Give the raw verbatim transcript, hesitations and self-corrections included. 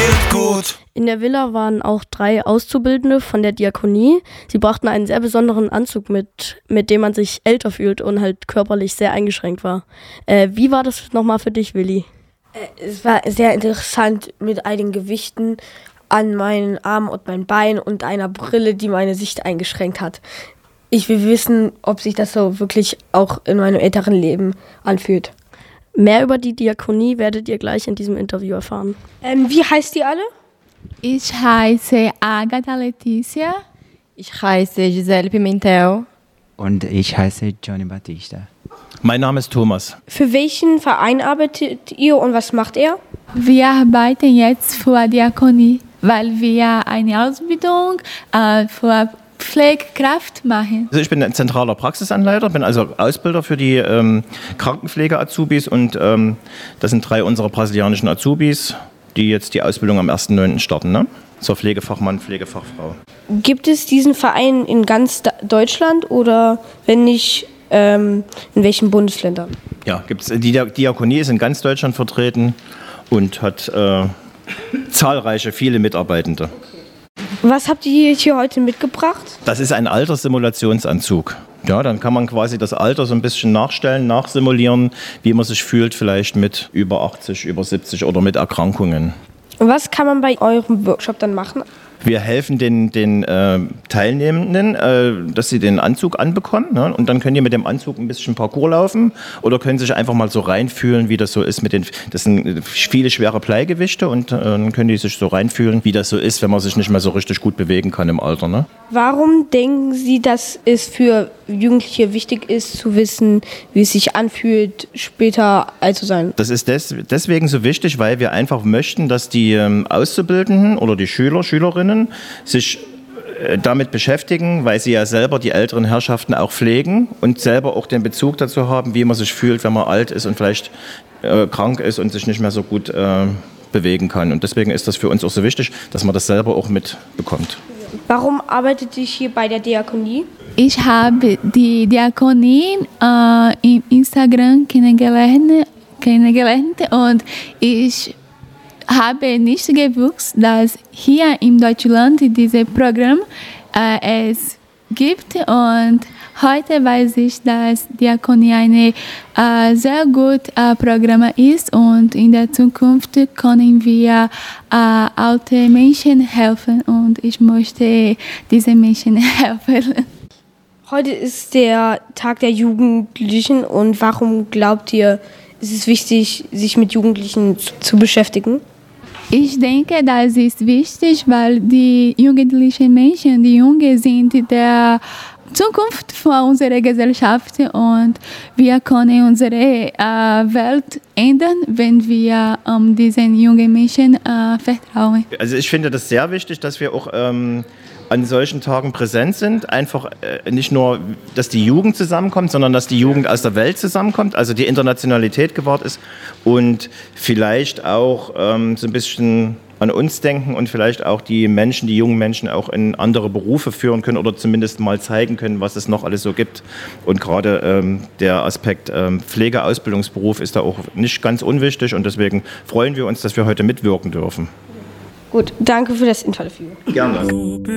wird gut. In der Villa waren auch drei Auszubildende von der Diakonie. Sie brachten einen sehr besonderen Anzug mit, mit dem man sich älter fühlt und halt körperlich sehr eingeschränkt war. Äh, wie war das nochmal für dich, Willi? Es war sehr interessant mit einigen Gewichten an meinen Armen und meinen Beinen und einer Brille, die meine Sicht eingeschränkt hat. Ich will wissen, ob sich das so wirklich auch in meinem älteren Leben anfühlt. Mehr über die Diakonie werdet ihr gleich in diesem Interview erfahren. Ähm, wie heißt ihr alle? Ich heiße Agatha Letícia. Ich heiße Gisele Pimentel. Und ich heiße Johnny Batista. Mein Name ist Thomas. Für welchen Verein arbeitet ihr und was macht er? Wir arbeiten jetzt für Diakonie, weil wir eine Ausbildung äh, für Pflegekraft machen. Also ich bin ein zentraler Praxisanleiter, bin also Ausbilder für die ähm, Krankenpflege-Azubis und ähm, das sind drei unserer brasilianischen Azubis, die jetzt die Ausbildung am ersten neunten starten, ne? Zur Pflegefachmann, Pflegefachfrau. Gibt es diesen Verein in ganz Deutschland oder wenn nicht, ähm, in welchen Bundesländern? Ja, gibt's, die Diakonie ist in ganz Deutschland vertreten und hat äh, zahlreiche, viele Mitarbeitende. Was habt ihr hier heute mitgebracht? Das ist ein Alterssimulationsanzug. Ja, dann kann man quasi das Alter so ein bisschen nachstellen, nachsimulieren, wie man sich fühlt, vielleicht mit über achtzig, über siebzig oder mit Erkrankungen. Und was kann man bei eurem Workshop dann machen? Wir helfen den, den äh, Teilnehmenden, äh, dass sie den Anzug anbekommen, ne? Und dann können die mit dem Anzug ein bisschen Parcours laufen oder können sich einfach mal so reinfühlen, wie das so ist mit den, das sind viele schwere Bleigewichte und äh, dann können die sich so reinfühlen, wie das so ist, wenn man sich nicht mehr so richtig gut bewegen kann im Alter, ne? Warum denken Sie, dass es für Jugendliche wichtig ist, zu wissen, wie es sich anfühlt, später alt zu sein? Das ist des, deswegen so wichtig, weil wir einfach möchten, dass die ähm, Auszubildenden oder die Schüler, Schülerinnen sich damit beschäftigen, weil sie ja selber die älteren Herrschaften auch pflegen und selber auch den Bezug dazu haben, wie man sich fühlt, wenn man alt ist und vielleicht äh, krank ist und sich nicht mehr so gut äh, bewegen kann. Und deswegen ist das für uns auch so wichtig, dass man das selber auch mitbekommt. Warum arbeitet ihr hier bei der Diakonie? Ich habe die Diakonie äh, im Instagram kennengelernt, kennengelernt und ich habe nicht gewusst, dass hier in Deutschland dieses Programm äh, es gibt und heute weiß ich, dass Diakonie ein äh, sehr gutes äh, Programm ist und in der Zukunft können wir äh, alten Menschen helfen und ich möchte diesen Menschen helfen. Heute ist der Tag der Jugendlichen und warum glaubt ihr, ist es wichtig, sich mit Jugendlichen zu, zu beschäftigen? Ich denke, das ist wichtig, weil die jugendlichen Menschen, die Jungen sind der Zukunft von unserer Gesellschaft und wir können unsere äh, Welt ändern, wenn wir ähm, diesen jungen Menschen äh, vertrauen. Also ich finde das sehr wichtig, dass wir auch ähm, an solchen Tagen präsent sind. Einfach äh, nicht nur, dass die Jugend zusammenkommt, sondern dass die Jugend aus der Welt zusammenkommt, also die Internationalität gewahrt ist und vielleicht auch ähm, so ein bisschen an uns denken und vielleicht auch die Menschen, die jungen Menschen auch in andere Berufe führen können oder zumindest mal zeigen können, was es noch alles so gibt. Und gerade ähm, der Aspekt ähm, Pflegeausbildungsberuf ist da auch nicht ganz unwichtig und deswegen freuen wir uns, dass wir heute mitwirken dürfen. Gut, danke für das Interview. Gerne.